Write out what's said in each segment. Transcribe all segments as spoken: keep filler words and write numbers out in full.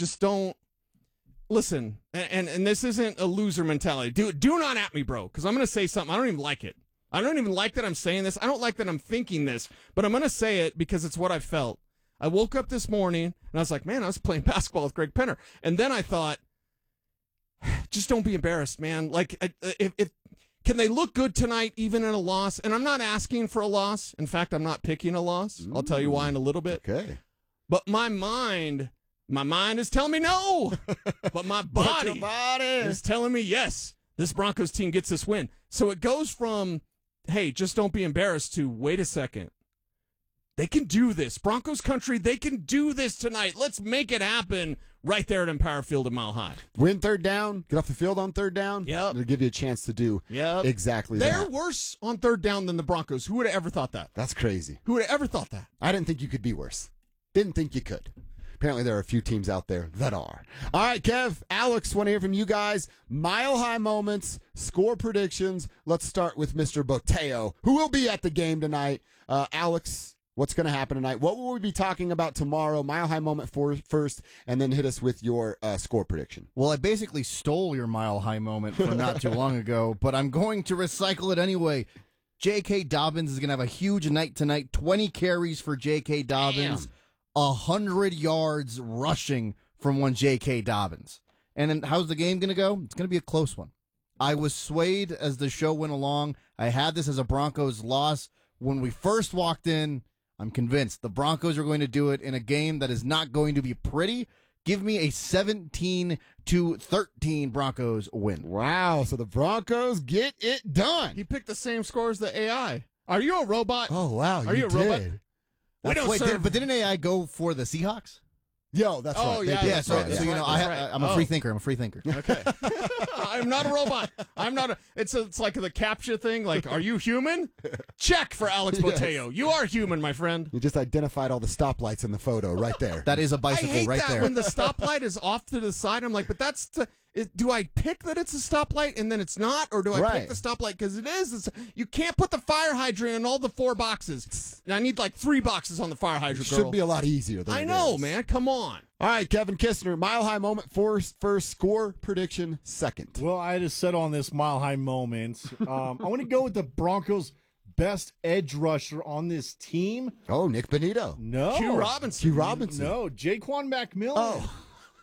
just don't listen. And and, and this isn't a loser mentality. Do do not at me, bro, because I'm going to say something. I don't even like it. I don't even like that I'm saying this. I don't like that I'm thinking this, but I'm going to say it because it's what I felt. I woke up this morning and I was like, man, I was playing basketball with Greg Penner. And then I thought, just don't be embarrassed, man. Like, if, if can they look good tonight, even in a loss? And I'm not asking for a loss. In fact, I'm not picking a loss. I'll tell you why in a little bit. Okay. But my mind, my mind is telling me no. But my body, body is telling me yes. This Broncos team gets this win. So it goes from, hey, just don't be embarrassed to, wait a second. They can do this. Broncos country, they can do this tonight. Let's make it happen right there at Empower Field at Mile High. Win third down, get off the field on third down. Yep. It'll give you a chance to do yep. exactly They're that. They're worse on third down than the Broncos. Who would have ever thought that? That's crazy. Who would have ever thought that? I didn't think you could be worse. Didn't think you could. Apparently there are a few teams out there that are. All right, Kev, Alex, want to hear from you guys. Mile High moments, score predictions. Let's start with Mister Boteo, who will be at the game tonight. Uh, Alex, what's going to happen tonight? What will we be talking about tomorrow? Mile High moment for, first, and then hit us with your uh, score prediction. Well, I basically stole your Mile High moment from not too long ago, but I'm going to recycle it anyway. J K. Dobbins is going to have a huge night tonight. twenty carries for J K. Dobbins. Damn. one hundred yards rushing from one J K. Dobbins. And then how's the game going to go? It's going to be a close one. I was swayed as the show went along. I had this as a Broncos loss. When we first walked in, I'm convinced the Broncos are going to do it in a game that is not going to be pretty. Give me a seventeen to thirteen Broncos win. Wow, so the Broncos get it done. He picked the same score as the A I. Are you a robot? Oh, wow, Are you, you a did. robot? We don't Wait, serve. did, but didn't A I go for the Seahawks? Yo, that's oh, right. Yeah, yeah, that's so, right, so that's you right, know, I, right. I'm a oh. free thinker. I'm a free thinker. Okay. I'm not a robot. I'm not a, it's a, it's like the CAPTCHA thing. Like, are you human? Check for Alex Boteo. Yes. You are human, my friend. You just identified all the stoplights in the photo right there. That is a bicycle I hate right that there. When the stoplight is off to the side, I'm like, but that's the, is, do I pick that it's a stoplight and then it's not, or do I right. pick the stoplight because it is? It's, you can't put the fire hydrant in all the four boxes. I need like three boxes on the fire hydrant. It girl. should be a lot easier than I it know, is. man. Come on. All right, Kevin Kistner, Mile High moment first, first score prediction second. Well, I just said on this Mile High moment, um, I want to go with the Broncos' best edge rusher on this team. Oh, Nick Benito. No. Q Robinson. Q Robinson. No, Jaquan McMillan. Oh,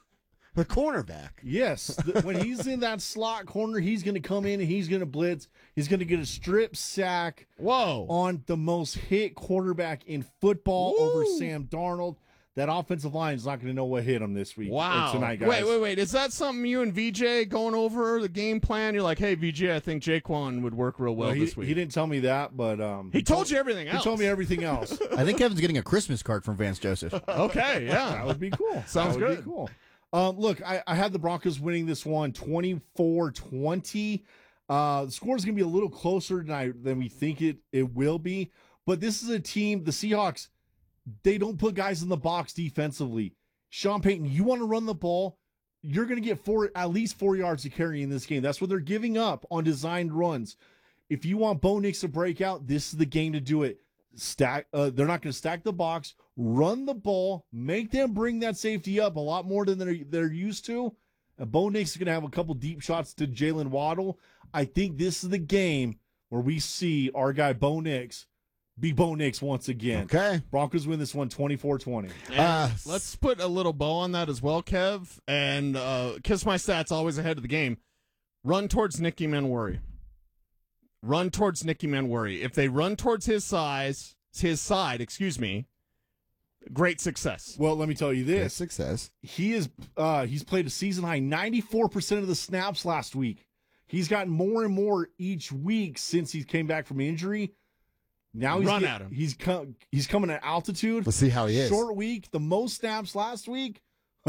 the cornerback. Yes. The, when he's in that slot corner, he's going to come in and he's going to blitz. He's going to get a strip sack. Whoa. On the most hit quarterback in football Woo. over Sam Darnold. That offensive line is not going to know what hit him this week. Wow. Or tonight, guys. Wait, wait, wait. Is that something you and V J going over the game plan? You're like, hey, V J, I think Jaquan would work real well no, he, this week. He didn't tell me that, but um, he, he told, told you everything else. He told me everything else. I think Kevin's getting a Christmas card from Vance Joseph. Okay, yeah. That would be cool. Sounds that would good. Be cool. Um, look, I, I had the Broncos winning this one twenty-four twenty. Uh, the score is going to be a little closer than, I, than we think it, it will be. But this is a team, the Seahawks, they don't put guys in the box defensively. Sean Payton, you want to run the ball, you're going to get four, at least four yards to carry in this game. That's what they're giving up on designed runs. If you want Bo Nix to break out, this is the game to do it. Stack. Uh, they're not going to stack the box. Run the ball. Make them bring that safety up a lot more than they're, they're used to. And Bo Nix is going to have a couple deep shots to Jalen Waddle. I think this is the game where we see our guy Bo Nix be Bo Nix once again. Okay. Broncos win this one twenty-four twenty. Uh, let's put a little bow on that as well, Kev. And uh, Kiss My Stats always ahead of the game. Run towards Nicky Manwari. Run towards Nicky Manwari. If they run towards his size, his side, excuse me, great success. Well, let me tell you this. Great success. He is uh, he's played a season high ninety-four percent of the snaps last week. He's gotten more and more each week since he came back from injury. Now he's run get, at him. He's com- he's coming at altitude. Let's see how he is. Short week, the most snaps last week.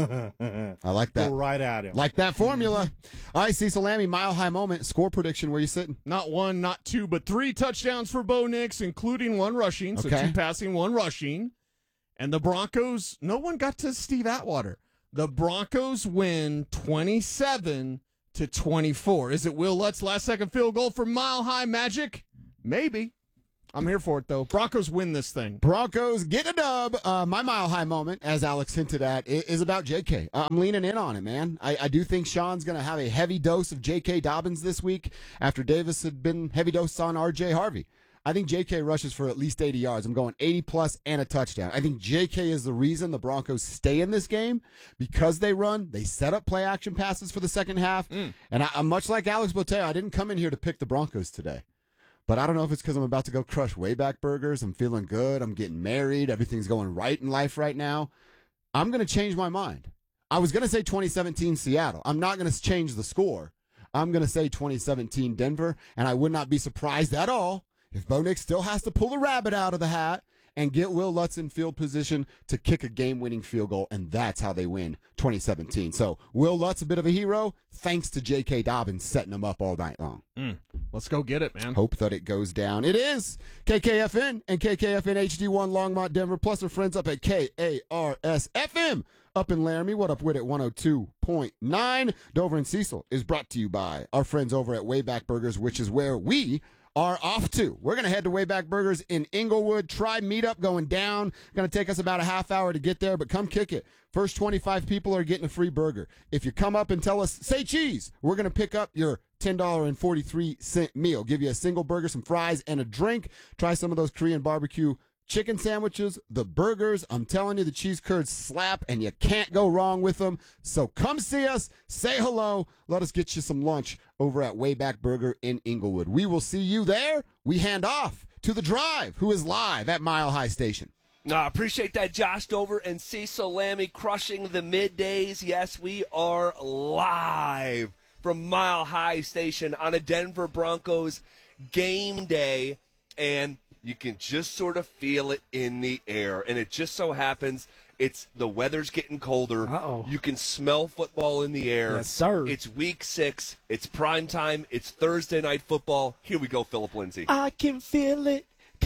I like that. Go right at him. Like that formula. All right, Cecil Lammey, Mile High moment, score prediction. Where you sitting? Not one, not two, but three touchdowns for Bo Nix, including one rushing. So Okay. two passing, one rushing. And the Broncos, no one got to Steve Atwater. The Broncos win twenty-seven to twenty-four. Is it Will Lutz last second field goal for Mile High Magic? Maybe. I'm here for it, though. Broncos win this thing. Broncos get a dub. Uh, my mile high moment, as Alex hinted at, i- is about J K. I'm leaning in on it, man. I, I do think Sean's going to have a heavy dose of J K. Dobbins this week after Davis had been heavy dose on R J. Harvey. I think J K rushes for at least eighty yards. I'm going eighty plus and a touchdown. I think J K is the reason the Broncos stay in this game because they run. They set up play action passes for the second half. Mm. And I, I'm much like Alex Boteo. I didn't come in here to pick the Broncos today. But I don't know if it's because I'm about to go crush Wayback Burgers. I'm feeling good. I'm getting married. Everything's going right in life right now. I'm going to change my mind. I was going to say twenty seventeen Seattle. I'm not going to change the score. I'm going to say twenty seventeen Denver, and I would not be surprised at all if Bo Nix still has to pull a rabbit out of the hat and get Will Lutz in field position to kick a game-winning field goal, and that's how they win twenty seventeen. So Will Lutz, a bit of a hero, thanks to J K. Dobbins setting him up all night long. Mm. Let's go get it, man. Hope that it goes down. It is K K F N and K K F N H D one Longmont, Denver, plus our friends up at K A R S F M up in Laramie. What up with it? one oh two point nine. Dover and Cecil is brought to you by our friends over at Wayback Burgers, which is where we are off to. We're going to head to Wayback Burgers in Inglewood. Try meetup going down. Going to take us about a half hour to get there, but come kick it. First twenty-five people are getting a free burger. If you come up and tell us, say cheese, we're going to pick up your ten dollars and forty-three cents meal. Give you a single burger, some fries, and a drink. Try some of those Korean barbecue chicken sandwiches, the burgers. I'm telling you, the cheese curds slap, and you can't go wrong with them. So come see us, say hello, let us get you some lunch over at Wayback Burger in Inglewood. We will see you there. We hand off to The Drive, who is live at Mile High Station. No, I appreciate that, Josh Dover and Cecil Lammy crushing the middays. Yes, we are live from Mile High Station on a Denver Broncos game day, and you can just sort of feel it in the air. And it just so happens it's the weather's getting colder. Uh-oh. You can smell football in the air. Yes, sir. It's week six. It's prime time. It's Thursday night football. Here we go, Philip Lindsay. I can feel it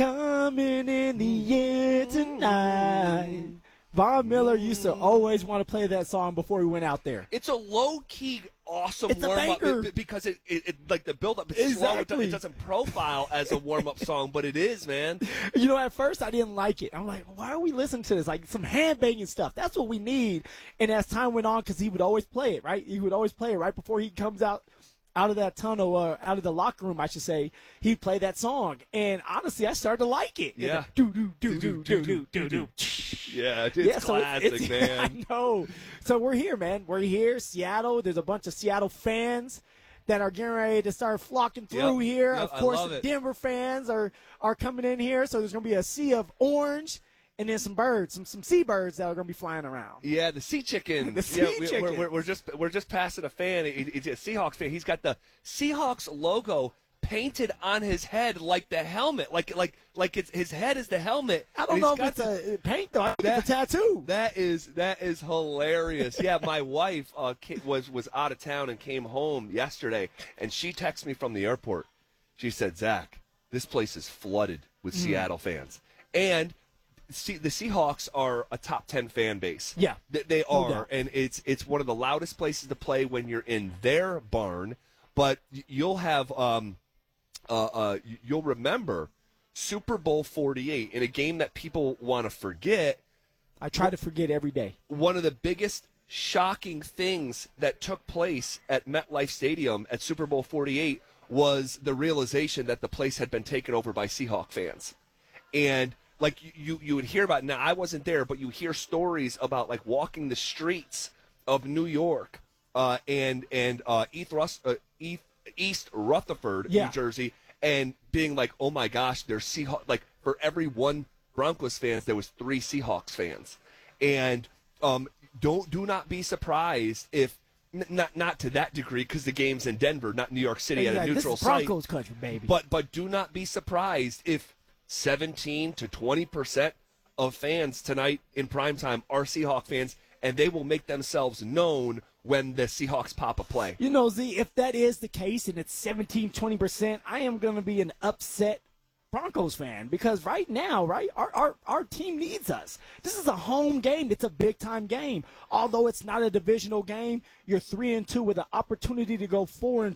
coming in the air tonight. Von Miller used to always want to play that song before we went out there. It's a low-key, awesome It's a warm-up banger. b- because it, it, it like the build-up is slow. It doesn't, Exactly. it doesn't profile as a warm-up song, but it is, man. You know, at first I didn't like it. I'm like, why are we listening to this? Like some hand banging stuff. That's what we need. And as time went on, because he would always play it, right? He would always play it right before he comes out out of that tunnel, or out of the locker room, I should say. He'd play that song. And honestly, I started to like it. Yeah. Do, do, do, do, do, do, do, do. Yeah, it's Yeah, so classic, it's, man. I know. So we're here, man. We're here, Seattle. There's a bunch of Seattle fans that are getting ready to start flocking through Yep. here. Yep, Of I course, love the it. Denver fans are are coming in here. So there's going to be a sea of orange, and then some birds, some some seabirds that are going to be flying around. Yeah, the sea chicken. The sea yeah, we, chicken. We're, we're, we're just we're just passing a fan. He- He's a Seahawks fan. He's got the Seahawks logo painted on his head like the helmet, like like like it's, his head is the helmet. I and don't he's know if got it's the- a paint, though. I think That- it's a tattoo. That is that is hilarious. Yeah, my wife uh, ca- was was out of town and came home yesterday, and she texted me from the airport. She said, "Zach, this place is flooded with Seattle fans, and see, the Seahawks are a top ten fan base. Yeah, They, they no are, doubt. and it's it's one of the loudest places to play when you're in their barn. But y- you'll have um, uh, uh, y- you'll remember Super Bowl forty-eight in a game that people want to forget. I try to forget every day. One of the biggest shocking things that took place at MetLife Stadium at Super Bowl forty-eight was the realization that the place had been taken over by Seahawk fans. And like you, you, you would hear about, now I wasn't there, but you hear stories about like walking the streets of New York uh, and and uh, East, Rus- uh, East, East Rutherford, Yeah. New Jersey, and being like, oh my gosh, there's Seahawks. Like for every one Broncos fans, there was three Seahawks fans. And um, don't do not be surprised if n- not not to that degree, because the game's in Denver, not New York City, at a Exactly. neutral This is site. Broncos country, baby. But but do not be surprised if seventeen to twenty percent of fans tonight in primetime are Seahawk fans, and they will make themselves known when the Seahawks pop a play. You know, Z, if that is the case and it's seventeen, twenty percent, I am going to be an upset Broncos fan because right now, right, our, our, our team needs us. This is a home game. It's a big-time game. Although it's not a divisional game, you're three and two with an opportunity to go four and two.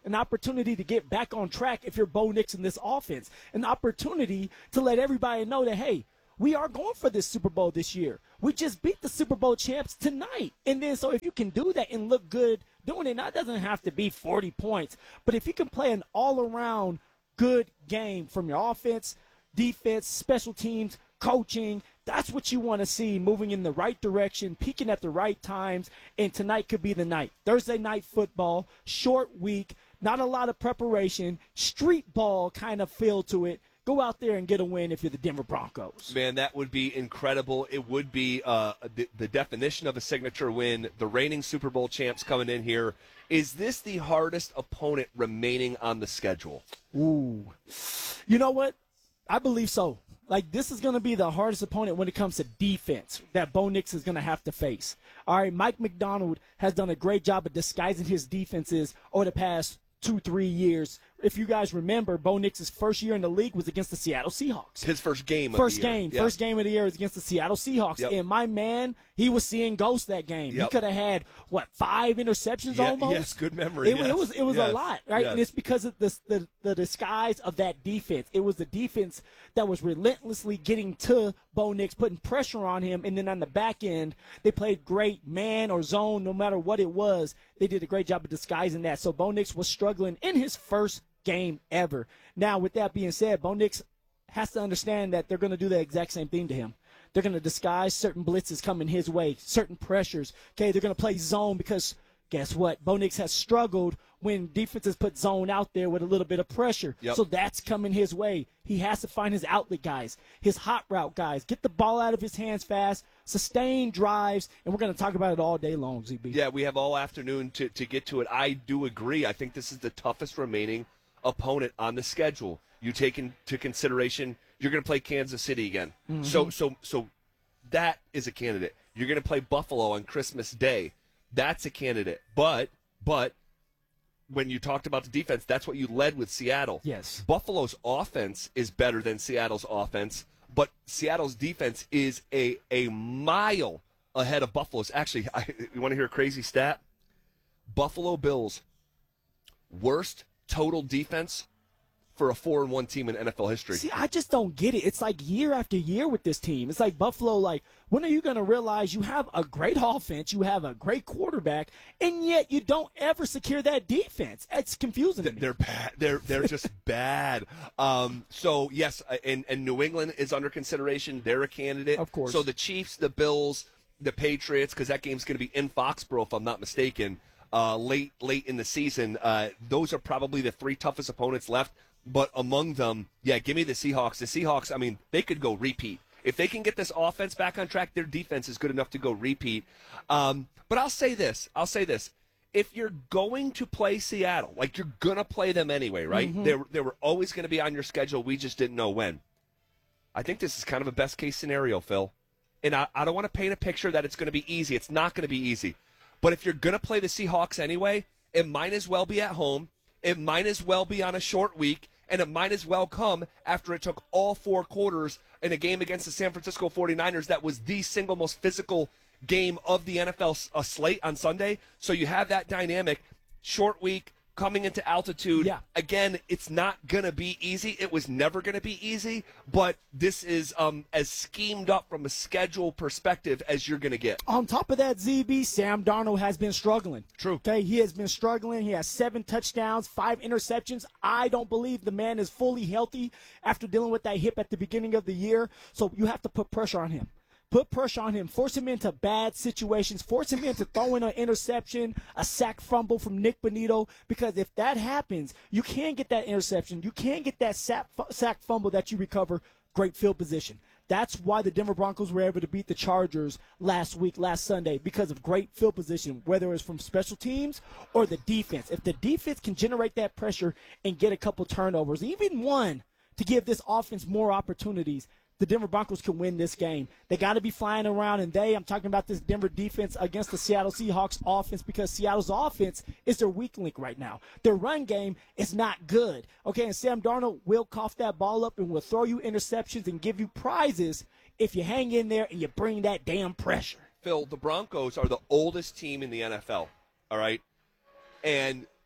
an opportunity to get back on track if you're Bo Nix in this offense, an opportunity to let everybody know that, hey, we are going for this Super Bowl this year. We just beat the Super Bowl champs tonight. And then so if you can do that and look good doing it, now it doesn't have to be forty points, but if you can play an all-around good game from your offense, defense, special teams, coaching, that's what you want to see, moving in the right direction, peaking at the right times, and tonight could be the night. Thursday night football, short week, not a lot of preparation, street ball kind of feel to it. Go out there and get a win if you're the Denver Broncos. Man, that would be incredible. It would be uh, the, the definition of a signature win. The reigning Super Bowl champs coming in here. Is this the hardest opponent remaining on the schedule? Ooh. You know what? I believe so. Like, this is going to be the hardest opponent when it comes to defense that Bo Nix is going to have to face. All right, Mike McDonald has done a great job of disguising his defenses over the past two, three years. If you guys remember, Bo Nix's first year in the league was against the Seattle Seahawks. His first game of First the year. game. Yeah. First game of the year was against the Seattle Seahawks. Yep. And my man, he was seeing ghosts that game. Yep. He could have had, what, five interceptions Yeah, almost? yes, good memory, It, yes. it was it was Yes, a lot, right? yes. And it's because of the, the, the disguise of that defense. It was the defense that was relentlessly getting to Bo Nix, putting pressure on him. And then on the back end, they played great man or zone, no matter what it was. They did a great job of disguising that. So Bo Nix was struggling in his first game ever. Now, with that being said, Bo Nix has to understand that they're going to do the exact same thing to him. They're going to disguise certain blitzes coming his way, certain pressures. Okay, they're going to play zone because guess what? Bo Nix has struggled when defenses put zone out there with a little bit of pressure. Yep. So that's coming his way. He has to find his outlet guys, his hot route guys, get the ball out of his hands fast, sustain drives, and we're going to talk about it all day long, Z B. Yeah, we have all afternoon to, to get to it. I do agree. I think this is the toughest remaining opponent on the schedule. You take into consideration you're going to play Kansas City again. Mm-hmm. So so so that is a candidate. You're going to play Buffalo on Christmas Day. That's a candidate. But but when you talked about the defense, that's what you led with Seattle. Yes. Buffalo's offense is better than Seattle's offense, but Seattle's defense is a a mile ahead of Buffalo's. Actually, I, you want to hear a crazy stat? Buffalo Bills worst total defense for a four and one team in N F L history. See, I just don't get it. It's like year after year with this team. It's like Buffalo, like, when are you going to realize you have a great offense, you have a great quarterback, and yet you don't ever secure that defense? It's confusing to me. They're bad. They're they're just bad. Um, so yes, and and New England is under consideration. They're a candidate, Of course. So the Chiefs, the Bills, the Patriots, because that game's going to be in Foxborough, if I'm not mistaken, uh, late late in the season. Uh, those are probably the three toughest opponents left. But among them, yeah, give me the Seahawks. The Seahawks, I mean, they could go repeat. If they can get this offense back on track, their defense is good enough to go repeat. Um, but I'll say this. I'll say this. If you're going to play Seattle, like you're going to play them anyway, right? Mm-hmm. They, were- they were always going to be on your schedule. We just didn't know when. I think this is kind of a best-case scenario, Phil. And I, I don't want to paint a picture that it's going to be easy. It's not going to be easy. But if you're going to play the Seahawks anyway, it might as well be at home. It might as well be on a short week. And it might as well come after it took all four quarters in a game against the San Francisco forty-niners that was the single most physical game of the N F L uh, slate on Sunday. So you have that dynamic. Short week, coming into altitude. Yeah. Again, it's not going to be easy. It was never going to be easy. But this is um, as schemed up from a schedule perspective as you're going to get. On top of that, Z B, Sam Darnold has been struggling. True. Okay, he has been struggling. He has seven touchdowns, five interceptions. I don't believe the man is fully healthy after dealing with that hip at the beginning of the year. So you have to put pressure on him. Put pressure on him. Force him into bad situations. Force him into throwing an interception, a sack fumble from Nick Bonito. Because if that happens, you can get that interception. You can get that sack, sack fumble that you recover. Great field position. That's why the Denver Broncos were able to beat the Chargers last week, last Sunday, because of great field position, whether it's from special teams or the defense. If the defense can generate that pressure and get a couple turnovers, even one, to give this offense more opportunities, the Denver Broncos can win this game. They got to be flying around, and they, I'm talking about this Denver defense against the Seattle Seahawks offense, because Seattle's offense is their weak link right now. Their run game is not good. Okay, and Sam Darnold will cough that ball up and will throw you interceptions and give you prizes if you hang in there and you bring that damn pressure. Phil, the Broncos are the oldest team in the N F L, all right? And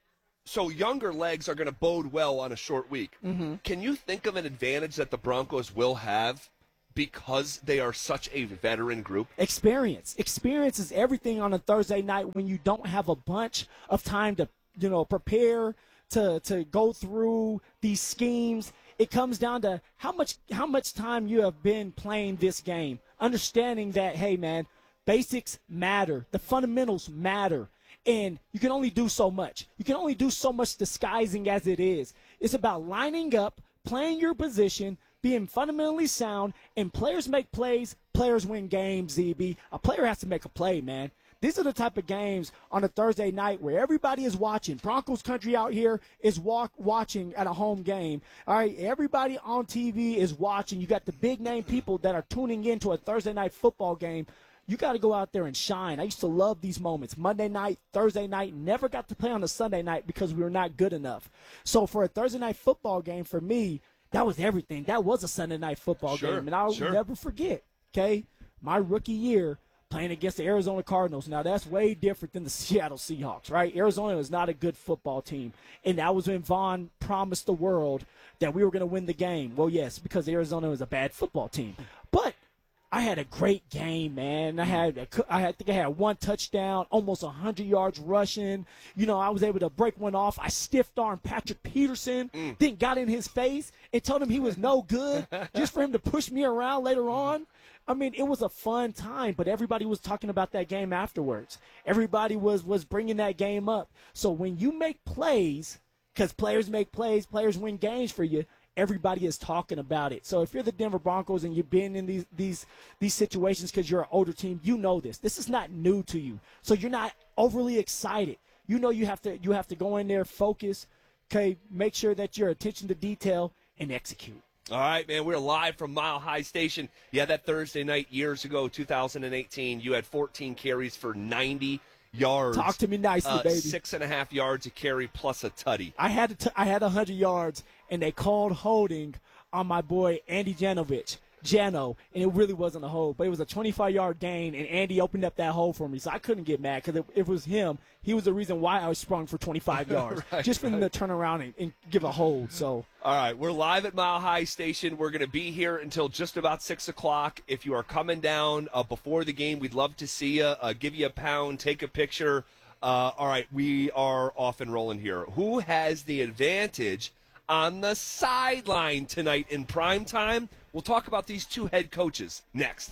So younger legs are going to bode well on a short week. Mm-hmm. Can you think of an advantage that the Broncos will have because they are such a veteran group? Experience. Experience is everything on a Thursday night when you don't have a bunch of time to, you know, prepare, to to go through these schemes. It comes down to how much how much time you have been playing this game. Understanding that, hey, man, basics matter. The fundamentals matter. And you can only do so much. You can only do so much disguising as it is. It's about lining up, playing your position, being fundamentally sound, and players make plays, players win games, Z B. A player has to make a play, man. These are the type of games on a Thursday night where everybody is watching. Broncos country out here is walk, watching at a home game. All right, everybody on T V is watching. You got the big-name people that are tuning into a Thursday night football game. You got to go out there and shine. I used to love these moments. Monday night, Thursday night, never got to play on a Sunday night because we were not good enough. So for a Thursday night football game, for me, that was everything. That was a Sunday night football Sure, game, and I'll sure. never forget, okay, my rookie year playing against the Arizona Cardinals. Now, that's way different than the Seattle Seahawks, right? Arizona is not a good football team, and that was when Vaughn promised the world that we were going to win the game. Well, yes, because Arizona was a bad football team. But I had a great game, man. I had, a, I had, I think I had one touchdown, almost one hundred yards rushing. You know, I was able to break one off. I stiff-armed Patrick Peterson, Mm. then got in his face and told him he was no good just for him to push me around later on. I mean, it was a fun time, but everybody was talking about that game afterwards. Everybody was, was bringing that game up. So when you make plays, because players make plays, players win games for you, everybody is talking about it. So if you're the Denver Broncos and you've been in these these these situations because you're an older team, you know this. This is not new to you. So you're not overly excited. You know you have to you have to go in there, focus, okay, make sure that your attention to detail and execute. All right, man, we're live from Mile High Station. Yeah, that Thursday night years ago, two thousand eighteen, you had fourteen carries for ninety yards. Talk to me nicely, uh, baby. Six and a half yards a carry plus a tutty. I had a t- I had one hundred yards, and they called holding on my boy Andy Janovich, Jano, and it really wasn't a hold, but it was a twenty-five-yard gain, and Andy opened up that hole for me, so I couldn't get mad because it, it was him. He was the reason why I was sprung for twenty-five yards, Right, just for him to turn around and, and give a hold. So All right, we're live at Mile High Station. We're going to be here until just about six o'clock. If you are coming down uh, before the game, we'd love to see you, uh, give you a pound, take a picture. Uh, all right, we are off and rolling here. Who has the advantage on the sideline tonight in prime time? We'll talk about these two head coaches next.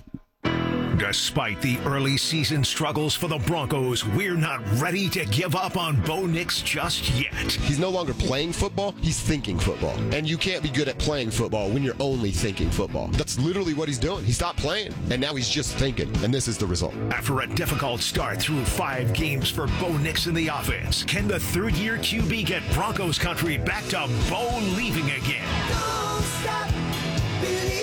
Despite the early season struggles for the Broncos, we're not ready to give up on Bo Nix just yet. He's no longer playing football, he's thinking football. And you can't be good at playing football when you're only thinking football. That's literally what he's doing. He stopped playing, and now he's just thinking, and this is the result. After a difficult start through five games for Bo Nix in the offense, can the third-year Q B get Broncos country back to Bo leaving again? Don't stop believing.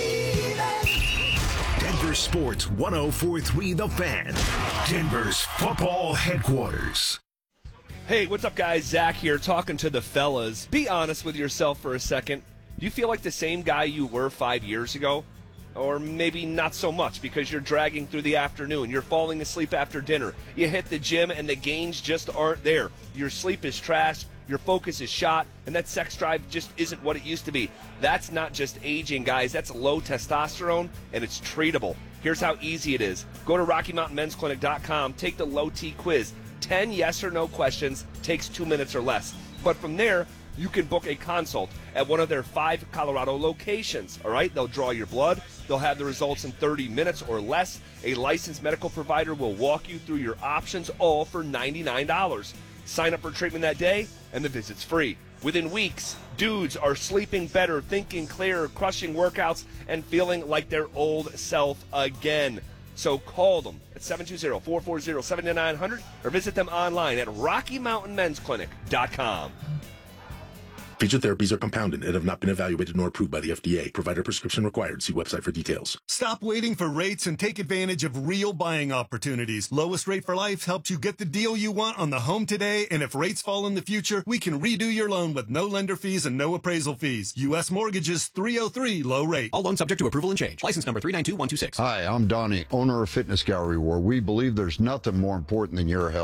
Denver Sports one oh four point three The Fan, Denver's football headquarters. Hey, what's up, guys? Zach here, talking to the fellas. Be honest with yourself for a second. Do you feel like the same guy you were five years ago? Or maybe not so much because you're dragging through the afternoon. You're falling asleep after dinner. You hit the gym and the gains just aren't there. Your sleep is trash. Your focus is shot. And that sex drive just isn't what it used to be. That's not just aging, guys. That's low testosterone, and it's treatable. Here's how easy it is. Go to Rocky Mountain Men's Clinic dot com. Take the low T quiz. ten yes or no questions. Takes two minutes or less. But from there, you can book a consult at one of their five Colorado locations. All right? They'll draw your blood. They'll have the results in thirty minutes or less. A licensed medical provider will walk you through your options, all for ninety-nine dollars. Sign up for treatment that day, and the visit's free. Within weeks, dudes are sleeping better, thinking clearer, crushing workouts, and feeling like their old self again. So call them at seven two zero, four four zero, seven nine zero zero or visit them online at Rocky Mountain Men's Clinic dot com. Featured therapies are compounded and have not been evaluated nor approved by the F D A. Provider prescription required. See website for details. Stop waiting for rates and take advantage of real buying opportunities. Lowest Rate for Life helps you get the deal you want on the home today, and if rates fall in the future, we can redo your loan with no lender fees and no appraisal fees. U S Mortgages three oh three Low Rate. All loans subject to approval and change. License number three nine two one two six. Hi, I'm Donnie, owner of Fitness Gallery, where we believe there's nothing more important than your health.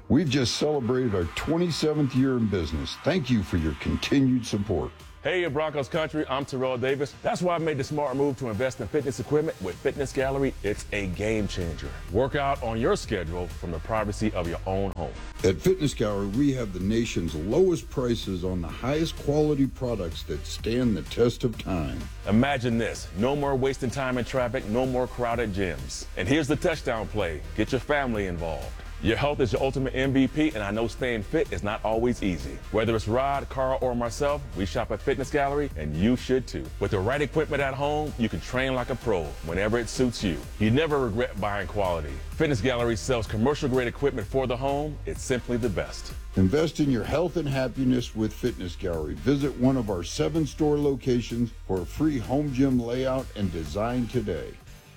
We've just celebrated our twenty-seventh year in business. Thank you for your continued support. Hey, Broncos country, I'm Terrell Davis. That's why I made the smart move to invest in fitness equipment with Fitness Gallery. It's a game changer. Work out on your schedule from the privacy of your own home. At Fitness Gallery, we have the nation's lowest prices on the highest quality products that stand the test of time. Imagine this. No more wasting time in traffic, no more crowded gyms. And here's the touchdown play. Get your family involved. Your health is your ultimate M V P, and I know staying fit is not always easy. Whether it's Rod, Carl, or myself, we shop at Fitness Gallery, and you should too. With the right equipment at home, you can train like a pro whenever it suits you. You never regret buying quality. Fitness Gallery sells commercial-grade equipment for the home. It's simply the best. Invest in your health and happiness with Fitness Gallery. Visit one of our seven store locations for a free home gym layout and design today.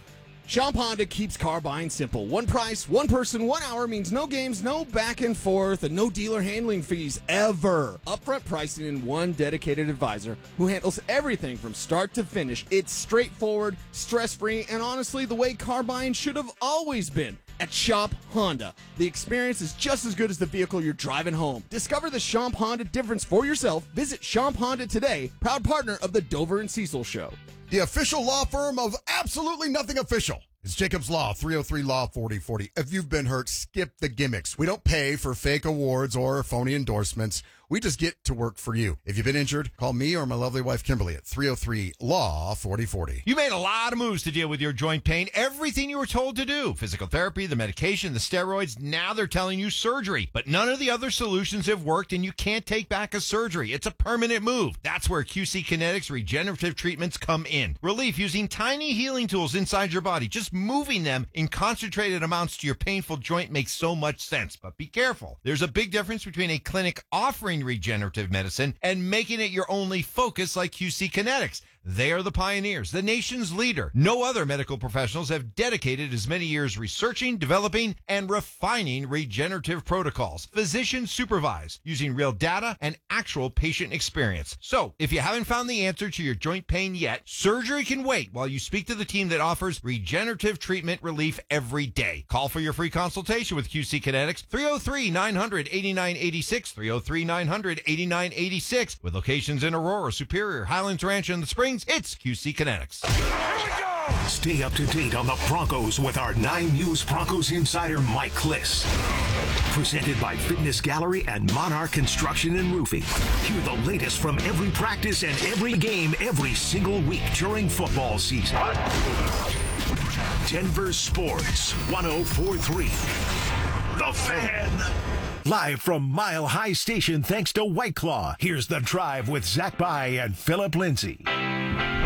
Shop Honda keeps car buying simple. One price, one person, one hour means no games, no back and forth, and no dealer handling fees ever. Upfront pricing and one dedicated advisor who handles everything from start to finish. It's straightforward, stress-free, and honestly, the way car buying should have always been. At Shop Honda, the experience is just as good as the vehicle you're driving home. Discover the Shop Honda difference for yourself. Visit Shop Honda today, proud partner of the Dover and Cecil Show. The official law firm of absolutely nothing official. It's Jacobs Law, three oh three Law forty forty. If you've been hurt, skip the gimmicks. We don't pay for fake awards or phony endorsements. We just get to work for you. If you've been injured, call me or my lovely wife, Kimberly, at three oh three Law forty forty. You made a lot of moves to deal with your joint pain. Everything you were told to do. Physical therapy, the medication, the steroids. Now they're telling you surgery. But none of the other solutions have worked, and you can't take back a surgery. It's a permanent move. That's where Q C Kinetics regenerative treatments come in. Relief using tiny healing tools inside your body. Just moving them in concentrated amounts to your painful joint makes so much sense. But be careful. There's a big difference between a clinic offering regenerative medicine and making it your only focus like Q C Kinetics. They are the pioneers, the nation's leader. No other medical professionals have dedicated as many years researching, developing, and refining regenerative protocols. Physician supervised, using real data and actual patient experience. So, if you haven't found the answer to your joint pain yet, surgery can wait while you speak to the team that offers regenerative treatment relief every day. Call for your free consultation with Q C Kinetics, three oh three, nine hundred, eighty-nine eighty-six, three oh three, nine hundred, eighty-nine eighty-six, with locations in Aurora, Superior, Highlands Ranch, and the Springs. It's Q C Kinetics. Stay up to date on the Broncos with our nine News Broncos insider Mike Kliss. Presented by Fitness Gallery and Monarch Construction and Roofing. Hear the latest from every practice and every game every single week during football season. Denver Sports one oh four point three. The Fan. Live from Mile High Station thanks to White Claw. Here's The Drive with Zach By and Philip Lindsay.